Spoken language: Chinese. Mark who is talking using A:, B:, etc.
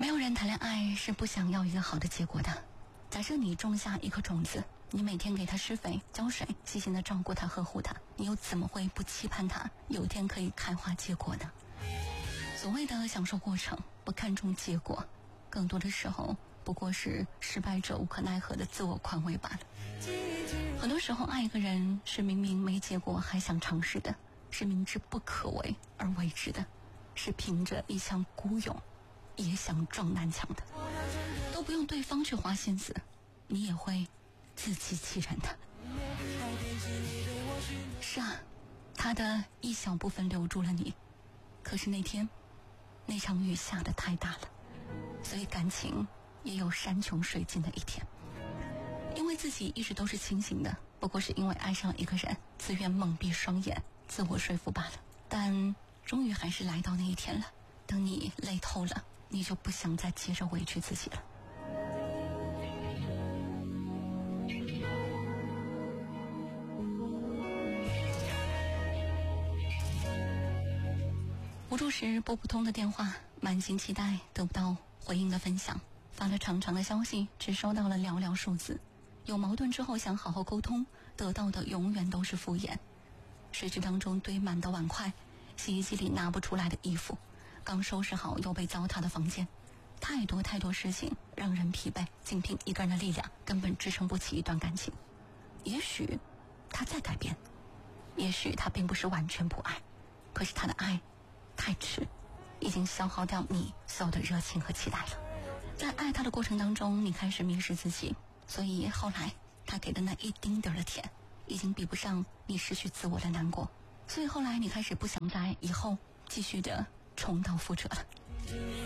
A: 有人谈恋爱是不想要一个好的结果的。假设你种下一颗种子，你每天给它施肥浇水，细心的照顾它呵护它，你又怎么会不期盼它有一天可以开花结果呢？所谓的享受过程，不看重结果，更多的时候不过是失败者无可奈何的自我宽慰罢了。很多时候爱一个人是明明没结果还想尝试的，是明知不可为而为之的，是凭着一腔孤勇也想撞南墙的，都不用对方去花心思，你也会自欺欺人的。是啊，他的一小部分留住了你，可是那天那场雨下得太大了，所以感情也有山穷水尽的一天。因为自己一直都是清醒的，不过是因为爱上一个人，自愿蒙蔽双眼，自我说服罢了。但终于还是来到那一天了，等你累透了，你就不想再接着委屈自己了。无助时拨不通的电话，满心期待得不到回应的分享，发了长长的消息，只收到了寥寥数字。有矛盾之后想好好沟通，得到的永远都是敷衍。水池当中堆满的碗筷，洗衣机里拿不出来的衣服，刚收拾好又被糟蹋的房间，太多太多事情让人疲惫，仅凭一个人的力量根本支撑不起一段感情。也许他在改变，也许他并不是完全不爱，可是他的爱太迟，已经消耗掉你所有的热情和期待了。在爱他的过程当中，你开始迷失自己，所以后来他给的那一丁点儿的甜，已经比不上你失去自我的难过，所以后来你开始不想在以后继续的重蹈覆辙了。